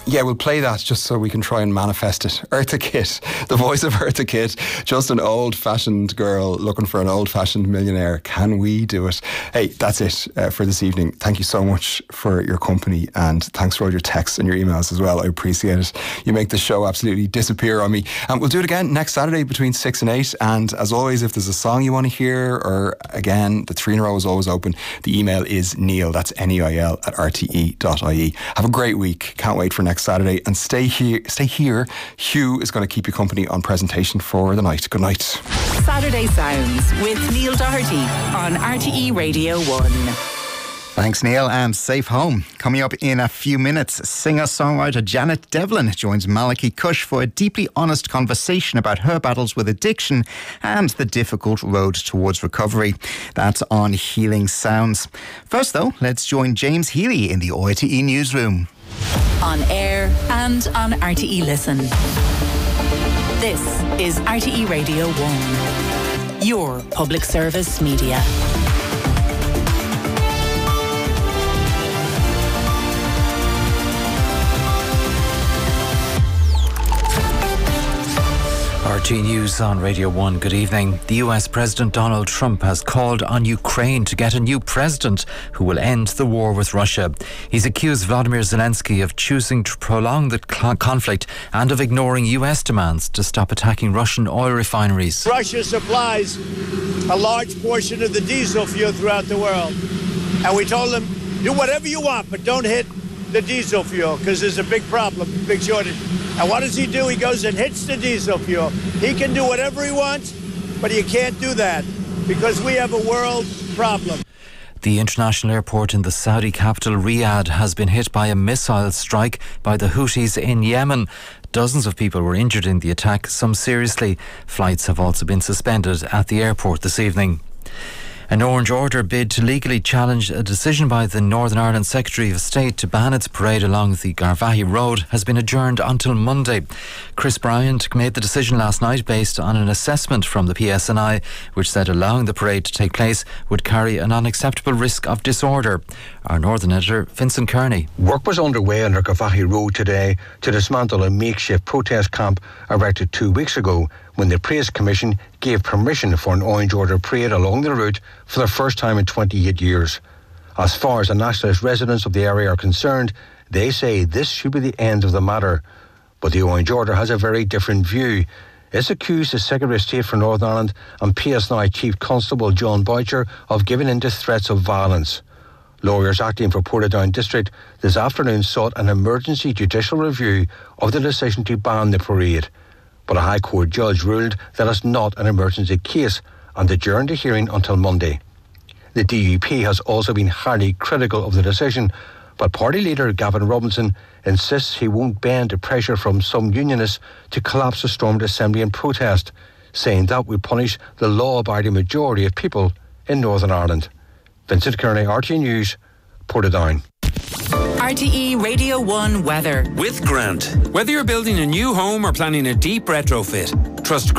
Yeah, we'll play that just so we can try and manifest it. Eartha Kitt, the voice of Eartha Kitt, just an old-fashioned girl looking for an old-fashioned millionaire. Can we do it? Hey, that's it for this evening. Thank you so much for your company, and thanks for all your texts and your emails as well. I appreciate it. You make the show absolutely disappear on me. And we'll do it again next Saturday between 6 and 8. And as always, if there's a song you want to hear, or again, the 3 in a row is always open. The email is Neil, that's Neil @rte.ie. Have a great week. Can't wait for next Saturday, and stay here. Hugh is going to keep you company on presentation for the night. Good night. Saturday Sounds with Neil Doherty on RTE Radio 1. Thanks, Neil, and safe home. Coming up in a few minutes, singer-songwriter Janet Devlin joins Malachy Kush for a deeply honest conversation about her battles with addiction and the difficult road towards recovery. That's on Healing Sounds. First, though, let's join James Healy in the RTE newsroom. On air and on RTE Listen. This is RTE Radio 1, your public service media. RTE News on Radio 1. Good evening. The US President Donald Trump has called on Ukraine to get a new president who will end the war with Russia. He's accused Vladimir Zelensky of choosing to prolong the conflict and of ignoring US demands to stop attacking Russian oil refineries. Russia supplies a large portion of the diesel fuel throughout the world. And we told them, do whatever you want, but don't hit the diesel fuel, because there's a big problem, big shortage. And what does he do? He goes and hits the diesel fuel. He can do whatever he wants, but you can't do that because we have a world problem. The international airport in the Saudi capital Riyadh has been hit by a missile strike by the Houthis in Yemen. Dozens of people were injured in the attack, some seriously. Flights have also been suspended at the airport this evening. An Orange Order bid to legally challenge a decision by the Northern Ireland Secretary of State to ban its parade along the Garvaghey Road has been adjourned until Monday. Chris Bryant made the decision last night based on an assessment from the PSNI, which said allowing the parade to take place would carry an unacceptable risk of disorder. Our Northern editor, Vincent Kearney. Work was underway under Garvaghey Road today to dismantle a makeshift protest camp erected 2 weeks ago, when the Praise Commission gave permission for an Orange Order parade along the route for the first time in 28 years. As far as the nationalist residents of the area are concerned, they say this should be the end of the matter. But the Orange Order has a very different view. It's accused the Secretary of State for Northern Ireland and PSNI Chief Constable John Boucher of giving in to threats of violence. Lawyers acting for Portadown District this afternoon sought an emergency judicial review of the decision to ban the parade. But a High Court judge ruled that it's not an emergency case and adjourned the hearing until Monday. The DUP has also been highly critical of the decision, but party leader Gavin Robinson insists he won't bend to pressure from some unionists to collapse the Stormont Assembly in protest, saying that would punish the law-abiding majority of people in Northern Ireland. Vincent Kearney, RTE News, Portadown. RTE Radio 1 weather. With Grant. Whether you're building a new home or planning a deep retrofit, trust